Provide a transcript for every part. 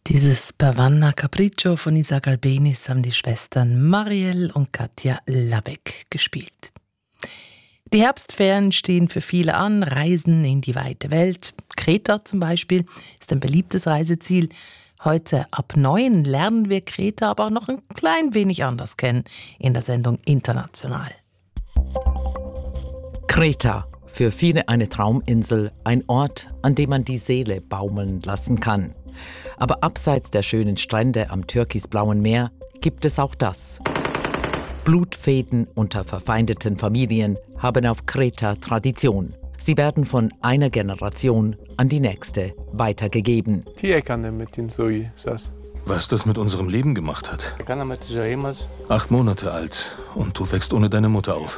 Dieses Pavanna Capriccio von Isaac Albéniz haben die Schwestern Marielle und Katja Labeck gespielt. Die Herbstferien stehen für viele an, Reisen in die weite Welt. Kreta zum Beispiel ist ein beliebtes Reiseziel. Heute ab 9 lernen wir Kreta aber auch noch ein klein wenig anders kennen in der Sendung International. Kreta, für viele eine Trauminsel, ein Ort, an dem man die Seele baumeln lassen kann. Aber abseits der schönen Strände am türkisblauen Meer gibt es auch das. Blutfäden unter verfeindeten Familien haben auf Kreta Tradition. Sie werden von einer Generation an die nächste weitergegeben. Was das mit unserem Leben gemacht hat. 8 Monate alt und du wächst ohne deine Mutter auf.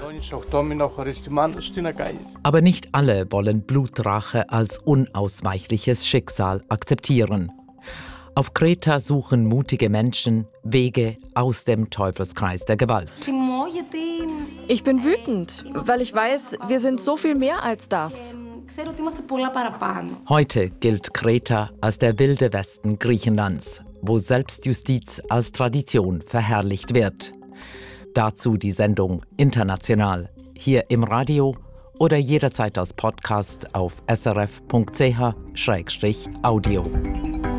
Aber nicht alle wollen Blutrache als unausweichliches Schicksal akzeptieren. Auf Kreta suchen mutige Menschen Wege aus dem Teufelskreis der Gewalt. Ich bin wütend, weil ich weiß, wir sind so viel mehr als das. Heute gilt Kreta als der wilde Westen Griechenlands, wo Selbstjustiz als Tradition verherrlicht wird. Dazu die Sendung International, hier im Radio oder jederzeit als Podcast auf srf.ch/audio.